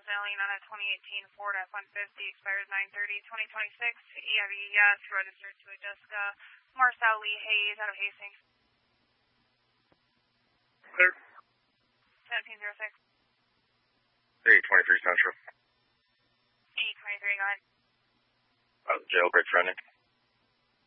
Snelling on a 2018 Ford F-150, expires 9/30/2026. EIV yes, registered to a Jessica Marcel Lee Hayes out of Hastings. Clear. 1706. 823 Central. 823, go ahead. Jailbreak friendly.